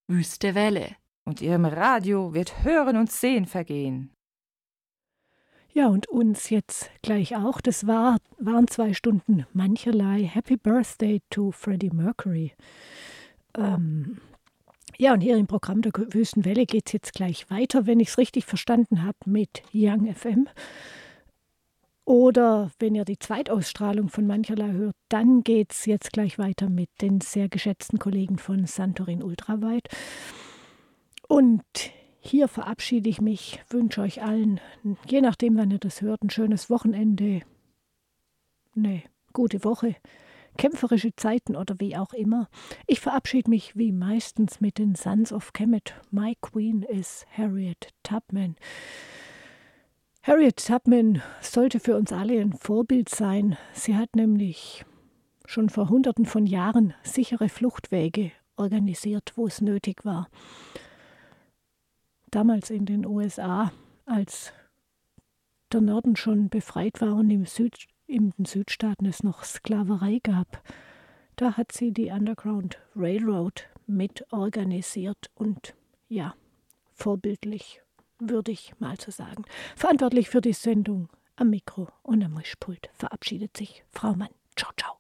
Wüste Welle. Und ihrem Radio wird Hören und Sehen vergehen. Ja, und uns jetzt gleich auch. Das waren 2 Stunden mancherlei. Happy Birthday to Freddie Mercury. Ja, und hier im Programm der Wüstenwelle geht es jetzt gleich weiter, wenn ich es richtig verstanden habe, mit Young FM. Oder wenn ihr die Zweitausstrahlung von mancherlei hört, dann geht es jetzt gleich weiter mit den sehr geschätzten Kollegen von Santorin Ultraweit. Und hier verabschiede ich mich, wünsche euch allen, je nachdem, wann ihr das hört, ein schönes Wochenende, eine gute Woche, kämpferische Zeiten oder wie auch immer. Ich verabschiede mich wie meistens mit den Sons of Kemet. My Queen is Harriet Tubman. Harriet Tubman sollte für uns alle ein Vorbild sein. Sie hat nämlich schon vor Hunderten von Jahren sichere Fluchtwege organisiert, wo es nötig war. Damals in den USA, als der Norden schon befreit war und in den Südstaaten es noch Sklaverei gab, da hat sie die Underground Railroad mit organisiert und ja, vorbildlich, würde ich mal so sagen. Verantwortlich für die Sendung am Mikro und am Mischpult verabschiedet sich Frau Mann. Ciao, ciao.